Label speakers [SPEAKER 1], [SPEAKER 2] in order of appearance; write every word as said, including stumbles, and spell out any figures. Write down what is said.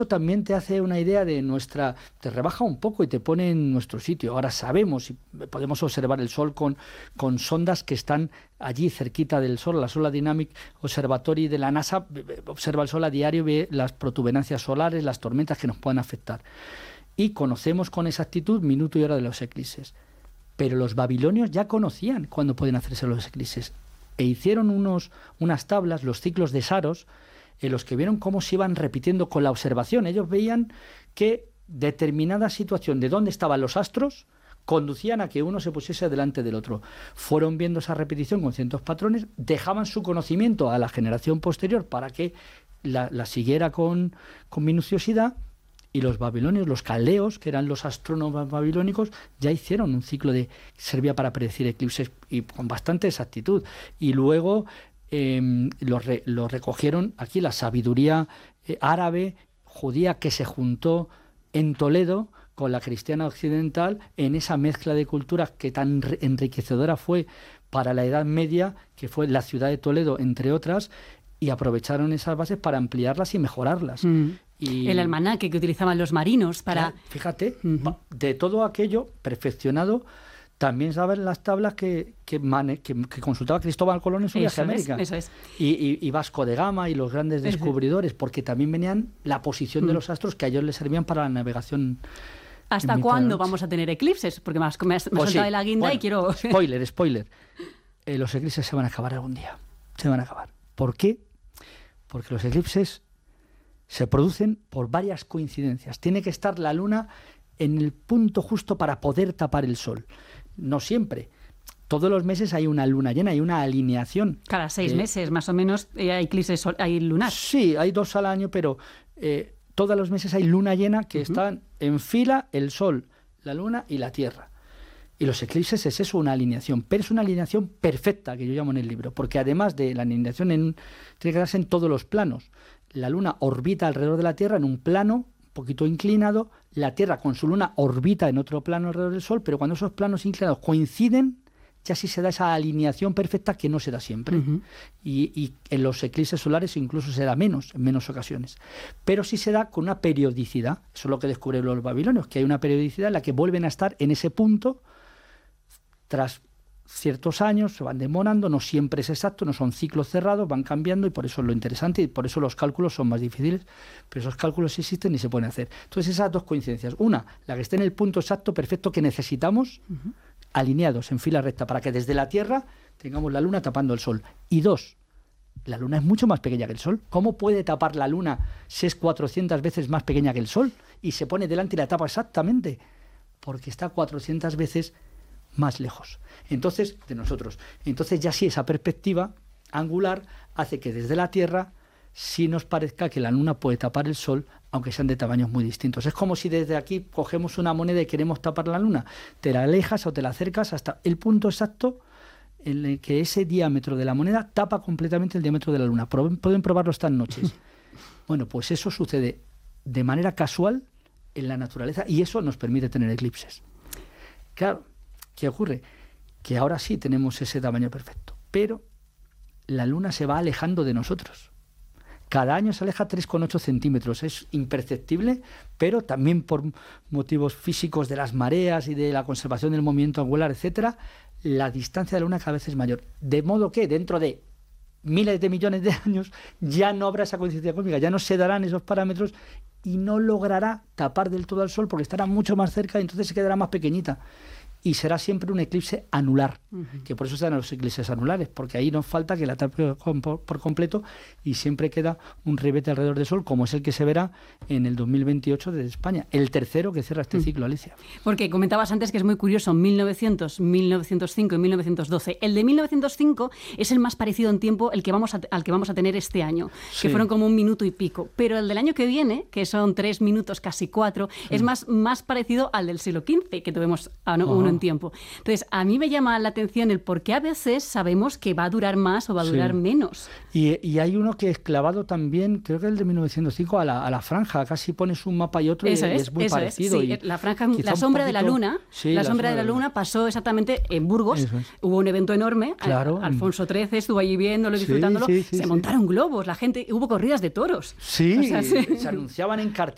[SPEAKER 1] también te hace una idea de nuestra, te rebaja un poco y te pone en nuestro sitio. Ahora sabemos y podemos observar el Sol con, con sondas que están allí cerquita del Sol. La Solar Dynamic Observatory de la NASA observa el Sol a diario, ve las protuberancias solares, las tormentas que nos puedan afectar. Y conocemos con exactitud minuto y hora de los eclipses. Pero los babilonios ya conocían cuándo pueden hacerse los eclipses. E hicieron unos, unas tablas, los ciclos de Saros, en los que vieron cómo se iban repitiendo con la observación. Ellos veían que determinada situación de dónde estaban los astros conducían a que uno se pusiese delante del otro. Fueron viendo esa repetición con ciertos patrones, dejaban su conocimiento a la generación posterior para que la, la siguiera con, con minuciosidad, y los babilonios, los caldeos, que eran los astrónomos babilónicos, ya hicieron un ciclo de servía para predecir eclipses y con bastante exactitud. Y luego Eh, lo, re, lo recogieron aquí la sabiduría eh, árabe, judía, que se juntó en Toledo con la cristiana occidental en esa mezcla de culturas que tan enriquecedora fue para la Edad Media, que fue la ciudad de Toledo, entre otras, y aprovecharon esas bases para ampliarlas y mejorarlas.
[SPEAKER 2] Mm.
[SPEAKER 1] Y
[SPEAKER 2] el almanaque que utilizaban los marinos para...
[SPEAKER 1] Claro, fíjate,
[SPEAKER 2] uh-huh.
[SPEAKER 1] de todo aquello perfeccionado. También saben las tablas que, que, mane, que, que consultaba Cristóbal Colón en su viaje a América.
[SPEAKER 2] Es, eso es.
[SPEAKER 1] Y, y, y Vasco de Gama y los grandes descubridores, porque también venían la posición mm. de los astros que a ellos les servían para la navegación.
[SPEAKER 2] ¿Hasta cuándo vamos a tener eclipses? Porque me has, me has, me has
[SPEAKER 1] pues
[SPEAKER 2] saltado
[SPEAKER 1] sí.
[SPEAKER 2] de la guinda
[SPEAKER 1] bueno,
[SPEAKER 2] y quiero...
[SPEAKER 1] Spoiler, spoiler. Eh, los eclipses se van a acabar algún día. Se van a acabar. ¿Por qué? Porque los eclipses se producen por varias coincidencias. Tiene que estar la luna en el punto justo para poder tapar el sol. No siempre. Todos los meses hay una luna llena, hay una alineación.
[SPEAKER 2] Cada seis
[SPEAKER 1] eh,
[SPEAKER 2] meses, más o menos, eh, hay eclipses, hay lunar.
[SPEAKER 1] Sí, hay dos al año, pero eh, todos los meses hay luna llena que uh-huh. están en fila el Sol, la Luna y la Tierra. Y los eclipses es eso, una alineación, pero es una alineación perfecta, que yo llamo en el libro, porque además de la alineación en, tiene que darse en todos los planos. La Luna orbita alrededor de la Tierra en un plano un poquito inclinado, la Tierra con su Luna orbita en otro plano alrededor del Sol, pero cuando esos planos inclinados coinciden, ya sí se da esa alineación perfecta que no se da siempre. Uh-huh. Y, y en los eclipses solares incluso se da menos, en menos ocasiones. Pero sí se da con una periodicidad. Eso es lo que descubrieron los babilonios, que hay una periodicidad en la que vuelven a estar en ese punto tras ciertos años, se van demorando, no siempre es exacto, no son ciclos cerrados, van cambiando, y por eso es lo interesante, y por eso los cálculos son más difíciles, pero esos cálculos existen y se pueden hacer. Entonces esas dos coincidencias, una, la que esté en el punto exacto, perfecto, que necesitamos, uh-huh. alineados en fila recta, para que desde la Tierra tengamos la Luna tapando el Sol. Y dos, la Luna es mucho más pequeña que el Sol. ¿Cómo puede tapar la Luna si es cuatrocientas veces más pequeña que el Sol? Y se pone delante y la tapa exactamente, porque está cuatrocientas veces más lejos. Entonces, de nosotros. Entonces ya sí esa perspectiva angular hace que desde la Tierra sí nos parezca que la Luna puede tapar el Sol, aunque sean de tamaños muy distintos. Es como si desde aquí cogemos una moneda y queremos tapar la Luna. Te la alejas o te la acercas hasta el punto exacto en el que ese diámetro de la moneda tapa completamente el diámetro de la Luna. Pueden probarlo estas noches. Bueno, pues eso sucede de manera casual en la naturaleza, y eso nos permite tener eclipses. Claro, ¿qué ocurre? Que ahora sí tenemos ese tamaño perfecto, pero la Luna se va alejando de nosotros. Cada año se aleja tres coma ocho centímetros. Es imperceptible, pero también por motivos físicos de las mareas y de la conservación del movimiento angular, etcétera, la distancia de la Luna cada vez es mayor. De modo que dentro de miles de millones de años ya no habrá esa coincidencia cósmica, ya no se darán esos parámetros y no logrará tapar del todo al Sol porque estará mucho más cerca y entonces se quedará más pequeñita. Y será siempre un eclipse anular, uh-huh. que por eso se dan los eclipses anulares, porque ahí nos falta que la tape por completo y siempre queda un ribete alrededor del Sol, como es el que se verá en el dos mil veintiocho desde España, el tercero que cierra este uh-huh. ciclo, Alicia.
[SPEAKER 2] Porque comentabas antes que es muy curioso, mil novecientos, mil novecientos cinco y mil novecientos doce. El de mil novecientos cinco es el más parecido en tiempo el que vamos a, al que vamos a tener este año, sí. que fueron como un minuto y pico. Pero el del año que viene, que son tres minutos, casi cuatro, sí. es más, más parecido al del siglo quince, que tuvimos a uno, uh-huh. uno en tiempo. Entonces, a mí me llama la atención el por qué a veces sabemos que va a durar más o va a durar sí. menos.
[SPEAKER 1] Y, y hay uno que es clavado también, creo que el de mil novecientos cinco, a la, a la franja. Casi pones un mapa y otro
[SPEAKER 2] eso
[SPEAKER 1] y
[SPEAKER 2] es,
[SPEAKER 1] es muy
[SPEAKER 2] eso
[SPEAKER 1] parecido.
[SPEAKER 2] Es. Sí,
[SPEAKER 1] y
[SPEAKER 2] la franja, la sombra poquito, de la luna, sí, la, la sombra de la luna pasó exactamente en Burgos. Es. Hubo un evento enorme.
[SPEAKER 1] Claro.
[SPEAKER 2] Alfonso trece estuvo allí viéndolo, disfrutándolo. Sí, sí, sí, se sí. montaron globos, la gente, hubo corridas de toros.
[SPEAKER 1] Sí, o sea, sí. se anunciaban en carteles.